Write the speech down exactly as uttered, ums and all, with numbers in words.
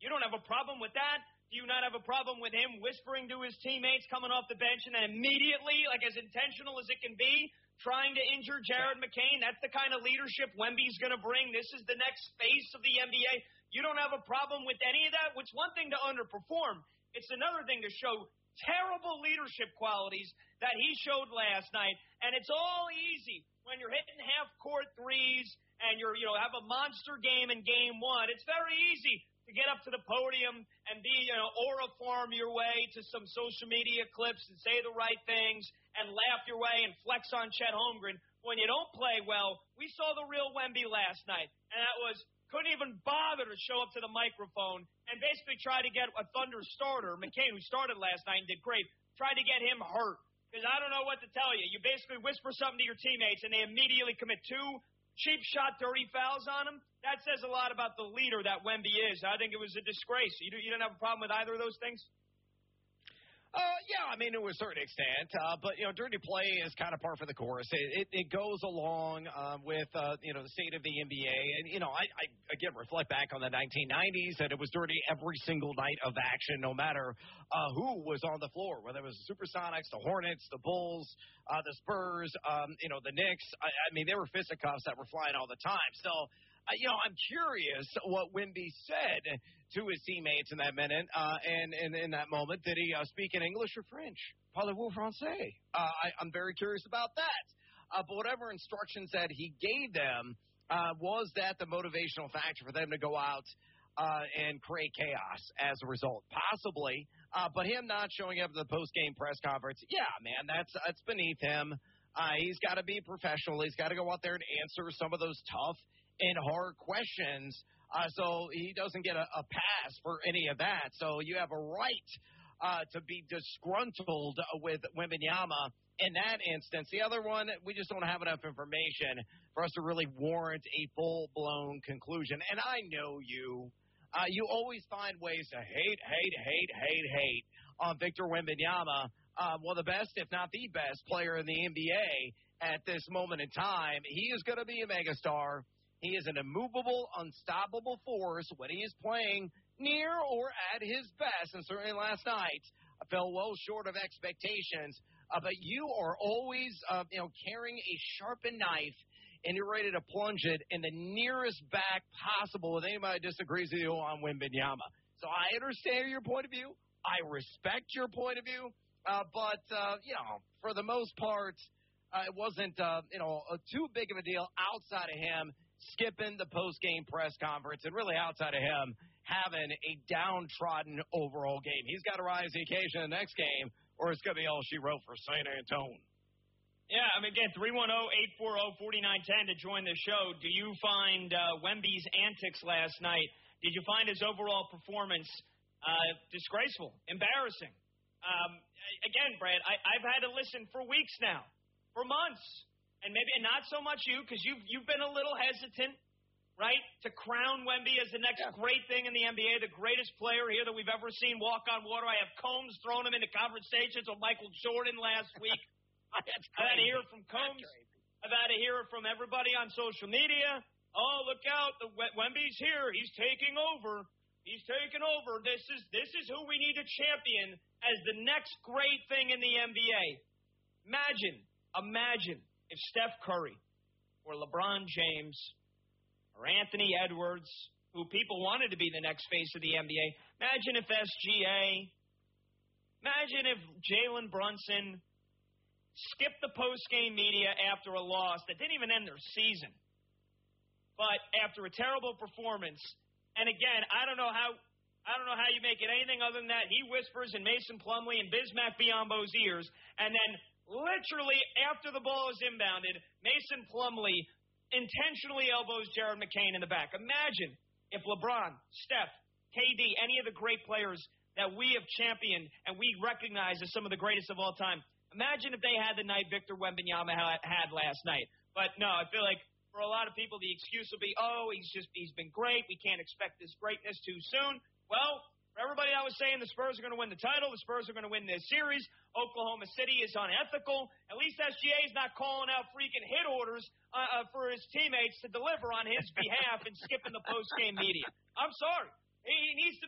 You don't have a problem with that? Do you not have a problem with him whispering to his teammates coming off the bench and then immediately, like as intentional as it can be, trying to injure Jared McCain? That's the kind of leadership Wemby's going to bring. This is the next face of the N B A. You don't have a problem with any of that? It's one thing to underperform. It's another thing to show terrible leadership qualities that he showed last night. And it's all easy when you're hitting half-court threes and you're, you know, have a monster game in game one. It's very easy to get up to the podium and be, you know, aura farm your way to some social media clips and say the right things and laugh your way and flex on Chet Holmgren. When you don't play well, we saw the real Wemby last night, and that was couldn't even bother to show up to the microphone and basically try to get a Thunder starter, McCain, who started last night and did great, tried to get him hurt. Because I don't know what to tell you. You basically whisper something to your teammates, and they immediately commit two cheap shot, dirty fouls on him. That says a lot about the leader that Wemby is. I think it was a disgrace. You, you didn't have a problem with either of those things? Uh, yeah, I mean, to a certain extent. Uh, but, you know, dirty play is kind of par for the course. It, it, it goes along uh, with, uh, you know, the state of the N B A. And, you know, I, I, again, reflect back on the nineteen nineties, and it was dirty every single night of action, no matter uh, who was on the floor, whether it was the Supersonics, the Hornets, the Bulls, uh, the Spurs, um, you know, the Knicks. I, I mean, there were fisticuffs that were flying all the time. So, Uh, you know, I'm curious what Wemby said to his teammates in that minute uh, and, and in that moment. Did he uh, speak in English or French? Parlez-vous français? Uh, I, I'm very curious about that. Uh, but whatever instructions that he gave them, uh, was that the motivational factor for them to go out uh, and create chaos as a result? Possibly. Uh, but him not showing up at the post-game press conference, yeah, man, that's, that's beneath him. Uh, he's got to be professional. He's got to go out there and answer some of those tough and hard questions, uh, so he doesn't get a, a pass for any of that. So you have a right uh, to be disgruntled with Wembanyama in that instance. The other one, we just don't have enough information for us to really warrant a full-blown conclusion. And I know you. Uh, you always find ways to hate, hate, hate, hate, hate on Victor Wembanyama. Uh, well, the best, if not the best, player in the N B A at this moment in time. He is going to be a megastar. He is an immovable, unstoppable force when he is playing near or at his best. And certainly last night, I fell well short of expectations. Uh, but you are always, uh, you know, carrying a sharpened knife, and you're ready to plunge it in the nearest back possible if anybody disagrees with you on Wembanyama. So I understand your point of view. I respect your point of view. Uh, but, uh, you know, for the most part, uh, it wasn't, uh, you know, a too big of a deal outside of him skipping the post-game press conference and really outside of him having a downtrodden overall game. He's got to rise to the occasion in the next game, or it's going to be all she wrote for San Antonio. Yeah, I mean, again, three one zero, eight four zero, four nine one zero to join the show. Do you find uh, Wemby's antics last night, did you find his overall performance uh, disgraceful, embarrassing? Um, again, Brad, I, I've had to listen for weeks now, for months, and maybe not so much you, because you've, you've been a little hesitant, right, to crown Wemby as the next yeah. great thing in the N B A, the greatest player here that we've ever seen walk on water. I have Combs throwing him into conversations with Michael Jordan last week. I've had to hear it from Combs. I've had to hear it from everybody on social media. Oh, look out, the Wemby's here. He's taking over. He's taking over. This is this is who we need to champion as the next great thing in the N B A. Imagine, imagine if Steph Curry or LeBron James or Anthony Edwards, who people wanted to be the next face of the N B A, imagine if S G A, imagine if Jalen Brunson skipped the post-game media after a loss that didn't even end their season, but after a terrible performance. And again, I don't know how I don't know how you make it anything other than that. He whispers in Mason Plumlee and Bismack Biyombo's ears, and then literally after the ball is inbounded, Mason Plumlee intentionally elbows Jared McCain in the back. Imagine if LeBron, Steph, K D, any of the great players that we have championed and we recognize as some of the greatest of all time, imagine if they had the night Victor Wembanyama had last night. But no, I feel like for a lot of people, the excuse will be, oh, he's just he's been great. We can't expect this greatness too soon. Well, for everybody that was saying the Spurs are going to win the title, the Spurs are going to win this series, Oklahoma City is unethical. At least S G A is not calling out freaking hit orders uh, uh, for his teammates to deliver on his behalf and skipping the post-game media. I'm sorry. He needs to